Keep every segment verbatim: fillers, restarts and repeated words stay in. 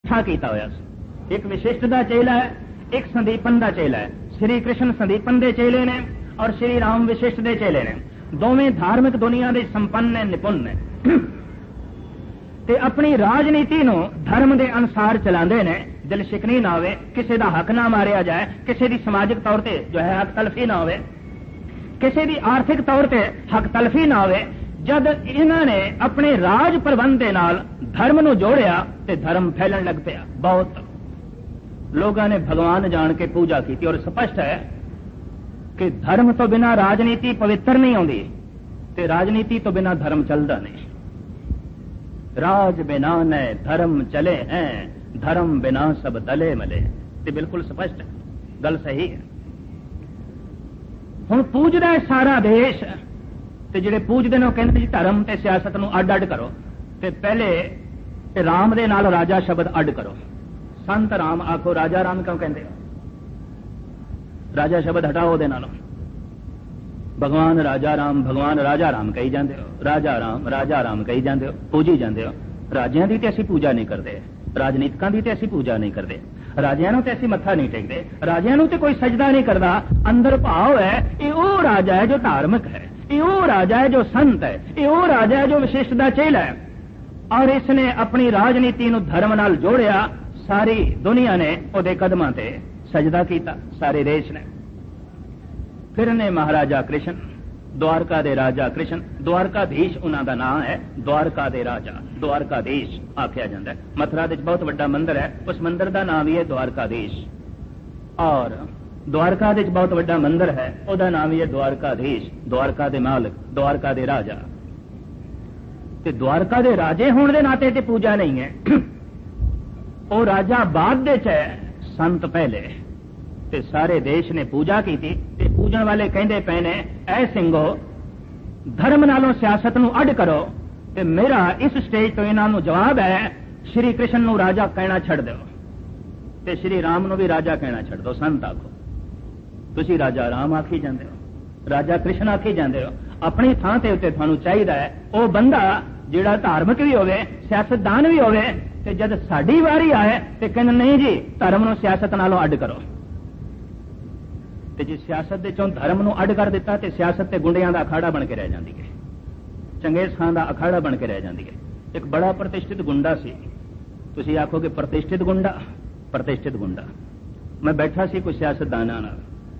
इकट्ठा किया होया। एक विशिष्ट का चेला है, एक संदीपन का चेला है। श्री कृष्ण संदीपन के चेले ने और श्री राम विशिष्ट के चेले ने, दोवें धार्मिक दुनिया के संपन्न ने, निपुण ने ते अपनी राजनीति नो धर्म के अनुसार चलाते ने। दिल शिकनी ना हो, किसी का हक ना मारिया जाए, किसी की समाजिक तौर पर जो है हक तलफी ना हो, किसी की आर्थिक तौर पर हक तलफी ना हो। जद इन्होंने अपने राज प्रबंध के नाल धर्म नू जोड़िया ते धर्म फैलन लग पिया। बहुत लोगों ने भगवान जान के पूजा की और स्पष्ट है कि धर्म तो बिना राजनीति पवित्र नहीं आती ते राजनीति तो बिना धर्म चलता नहीं। राज बिना न धर्म चले हैं, धर्म बिना सब दले मले। ते बिल्कुल स्पष्ट है, गल सही है। हुण पूजदा है सारा देश ते जिहड़े पूजदे ने कहंदे जी धर्म ते सियासत नूं अड अड करो ते पहले ते राम दे नाल राजा शब्द अड करो। संत राम आखो, राजा राम क्यों कहंदे हो? राजा शब्द हटाओ दे नालों। भगवान राजा राम, भगवान राजा राम कही जाते हो, राजा राम राजा राम कही जाते हो, पूजी जाते हो। राजियां दी ते असीं पूजा नहीं करते, राजनीतिकां दी ते असीं पूजा नहीं करते, राजियां नूं ते असीं मत्था नहीं टेकदे, राजियां नूं ते कोई सजदा नहीं करता। अंदर भाव है ये वो राजा है जो धार्मिक है, ये वो राजा है जो संत है, ये वो राजा है जो विशिष्ट दा चेला है। और इसने अपनी राजनीति नूं धर्म नाल जोड़िया। सारी दुनिया ने उहदे कदमां ते सजदा कीता, सारे देश ने। फिर ने महाराजा कृष्ण, द्वारका दे राजा कृष्ण, द्वारकाधीश उन्हां दा नाम है। द्वारका दे राजा द्वारकाधीश आख्या जाता है। मथुरा दे बहुत बड़ा मंदिर है, उस मंदिर का नाम ही है द्वारकाधीश। और द्वारका दे बहुत बड़ा मंदिर है, उसका नाम ही है द्वारकाधीश। द्वारका दे मालिक, द्वारका दे राजा। ते द्वारका दे राजे होने के नाते ते पूजा नहीं है। वो राजा बाद दे च है, संत पहले। ते सारे देश ने पूजा की थी। ते पूजन वाले कहंदे पे ने, ऐ सिंघो धर्म नालों सियासत नूं अड करो। ते मेरा इस स्टेज तो इन्हां नूं जवाब है, श्री कृष्ण नूं राजा कहना छड़ दो ते श्री राम नूं भी राजा कहना छड़ दो। संत आखो, तुसी राजा राम आखी जांदे हो, राजा कृष्ण आखी जांदे हो। अपनी थां ते उत्ते तुहानूं चाहीदा है वो बंदा जिहड़ा धार्मिक भी होवे, सियासतदान भी होवे, ते जद साडी वारी आए ते कहंदे नहीं जी धर्म नूं सियासत नालों अड करो। ते जे सियासत दे चों धर्म नूं अड कर दिता ते सियासत ते गुंडियां दा अखाड़ा बन के रह जांदी है, चंगेज खान दा अखाड़ा बन के रह जांदी है। एक बड़ा प्रतिष्ठित गुंडा सी, तुसीं आखोगे प्रतिष्ठित गुंडा, प्रतिष्ठित गुंडा। मैं बैठा सी कोई सियासतदानां नाल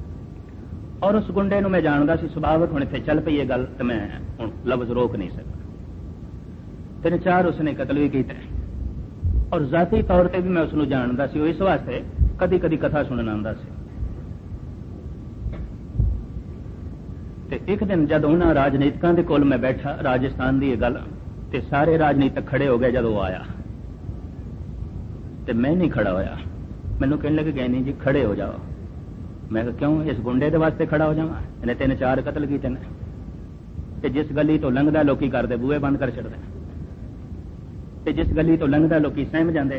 और उस गुंडे नूं मैं जानदा सी, सुभाविक हुण इत्थे चल पई ये गल ते मैं हुण लफ्ज़ रोक नहीं सकदा। तीन चार उसने कतल भी कीते और जाती तौर पर भी मैं उसनूं जानदा सी। इस वास्ते कदी कदी कथा सुनन आंदा सी। ते एक दिन जब उन्हां राजनीतिकां दे कोल मैं बैठा, राजस्थान दी गल, ते सारे राजनीतिक खड़े हो गए। जब वो आया ते मैं नहीं खड़ा होया। मैनूं कहण लगे गए नहीं जी खड़े हो जाओ। मैं कहा क्यों? इस गुंडे दे वास्ते खड़ा हो जावां? इन्हें तीन चार कतल कीते ने ते जिस गली तो लंघदा लोकी करदे बूहे बंद कर छड़दे ते जिस गली तो लंघदा लोकी सहम जांदे।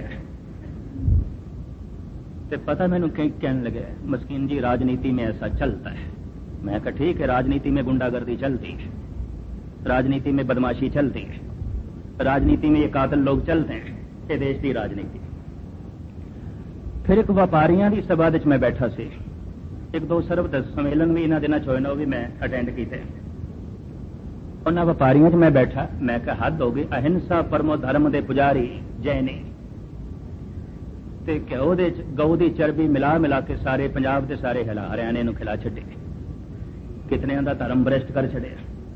ते पता मैनूं कहण लगे मस्कीन जी राजनीति में ऐसा चलता है। मैं कहा ठीक है, राजनीति में गुंडागर्दी चलती है, राजनीति में बदमाशी चलती है, राजनीति में ये कातिल लोग चलते हैं, ये देश की राजनीति। फिर एक व्यापारियों की सभा विच मैं बैठा सी। एक दो सर्वधर्म सम्मेलन भी इन्हां दिनां च होए ने, वो भी मैं अटेंड कीते। उन्हां व्यापारियों च मैं बैठा। मैं कहा हद हो गई, अहिंसा परमो धर्म दे पुजारी जैनी ते घ्यो दे गऊ दी चरबी मिला मिला के सारे पंजाब के सारे हिला हरियाणे नूं खिला छड्डे। कितने का धर्म भ्रष्ट कर छड़े।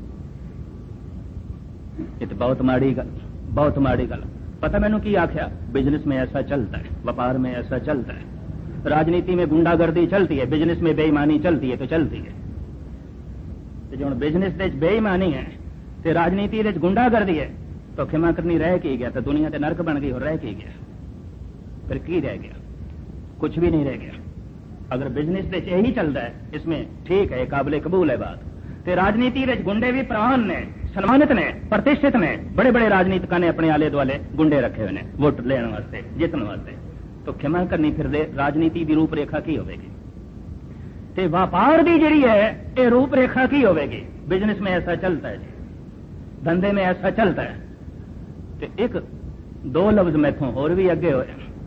ये तो बहुत माड़ी गल, बहुत माड़ी गल। पता मैनू की आख्या, बिजनेस में ऐसा चलता है, व्यापार में ऐसा चलता है, राजनीति में गुंडागर्दी चलती है, बिजनेस में बेईमानी चलती है तो चलती है। तो जो बिजनेस दे बेईमानी है तो राजनीति दे गुंडागर्दी है तो खिमा करनी रह के गया, तो दुनिया ते नरक बन गई और रह के गया। फिर की रह गया? कुछ भी नहीं रह गया। अगर बिजनेस दे यही चलता है, इसमें ठीक है, काबिल कबूल है बात। ते राजनीति दे गुंडे भी प्रवान ने, सम्मानित ने, प्रतिष्ठित ने। बड़े बड़े राजनीतिकां ने अपने आले दुआले गुंडे रखे हुए हैं वोट लेने वास्ते, जितने वास्ते। तो खिमा करनी फिर दे राजनीति की रूपरेखा की होगी? ते व्यापार की जिहड़ी है ये रूपरेखा की होगी? बिजनेस में ऐसा चलता है जी, धंधे में ऐसा चलता है। ते एक दो लफ्ज मैथों होर भी अगे होए।